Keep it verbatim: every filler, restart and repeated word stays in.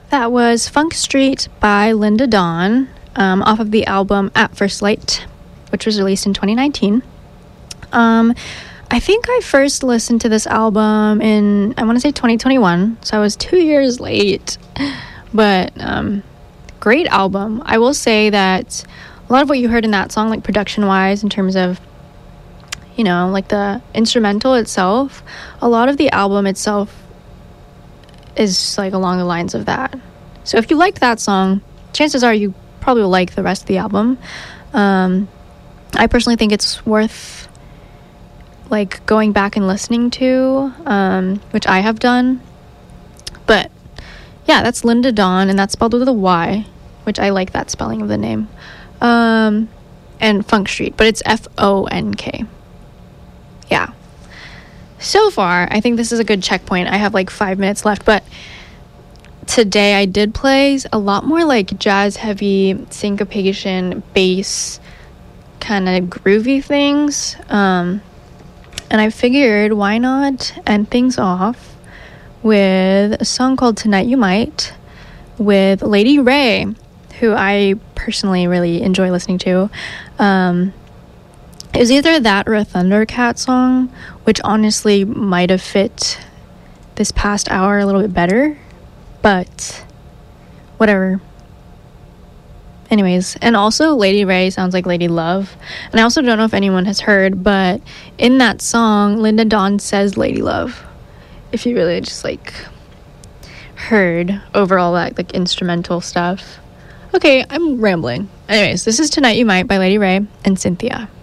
That was Funk Street by Linda Dawn, um, off of the album At First Light, which was released in twenty nineteen. Um, I think I first listened to this album in, I want to say twenty twenty-one, so I was two years late. But um, great album. I will say that a lot of what you heard in that song, like production-wise, in terms of, you know, like the instrumental itself, a lot of the album itself is like along the lines of that. So if you liked that song, chances are you probably will like the rest of the album. Um, I personally think it's worth like going back and listening to, um, which I have done. But yeah, that's Linda Dawn, and that's spelled with a Y, which I like that spelling of the name. Um, and Funk Street, but it's F O N K. Yeah. So far, I think this is a good checkpoint. I have like five minutes left, but today I did play a lot more like jazz heavy syncopation, bass, kind of groovy things. Um, and I figured why not end things off with a song called Tonight You Might with Lady Ray, who I personally really enjoy listening to. Um, It was either that or a Thundercat song, which honestly might have fit this past hour a little bit better, but whatever. Anyways, and also Lady Ray sounds like Lady Love, and I also don't know if anyone has heard, but in that song, Linda Dawn says Lady Love, if you really just like heard over all that like instrumental stuff. Okay, I'm rambling. Anyways, this is Tonight You Might by Lady Ray and Cynthia.